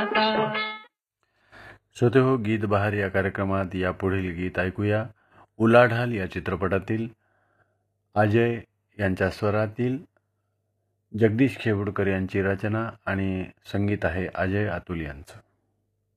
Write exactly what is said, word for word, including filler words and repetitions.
माता. श्रोते हो, गीत बहार या कार्यक्रमात यापुढील गीत ऐकूया. उलाढाल या चित्रपटातील अजय यांच्या स्वरातील जगदीश खेवडकर यांची रचना आणि संगीत आहे अजय अतुल यांचं.